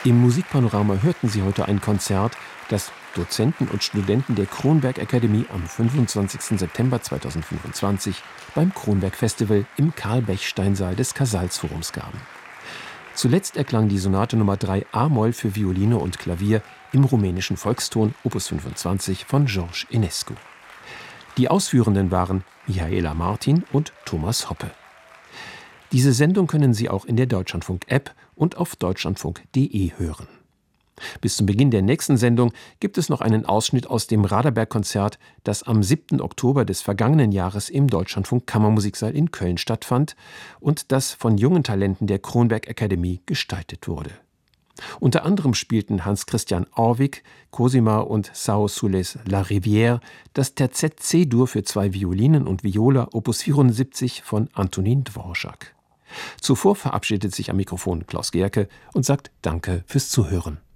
Im Musikpanorama hörten Sie heute ein Konzert, das Dozenten und Studenten der Kronberg Akademie am 25. September 2025 beim Kronberg Festival im Karl-Bechstein-Saal des Casals-Forums gaben. Zuletzt erklang die Sonate Nummer 3 a-Moll für Violine und Klavier im rumänischen Volkston Opus 25 von George Enescu. Die Ausführenden waren Mihaela Martin und Thomas Hoppe. Diese Sendung können Sie auch in der Deutschlandfunk-App und auf deutschlandfunk.de hören. Bis zum Beginn der nächsten Sendung gibt es noch einen Ausschnitt aus dem Raderberg-Konzert, das am 7. Oktober des vergangenen Jahres im Deutschlandfunk Kammermusiksaal in Köln stattfand und das von jungen Talenten der Kronberg Akademie gestaltet wurde. Unter anderem spielten Hans-Christian Orwig, Cosima und Sao Soles La Rivière das Terzett C-Dur für 2 Violinen und Viola Opus 74 von Antonin Dvorak. Zuvor verabschiedet sich am Mikrofon Klaus Gerke und sagt Danke fürs Zuhören.